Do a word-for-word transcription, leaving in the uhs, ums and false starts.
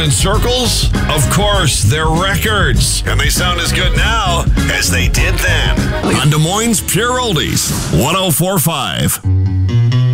in circles? Of course, they're records. And they sound as good now as they did then. On Des Moines Pure Oldies, one oh four point five.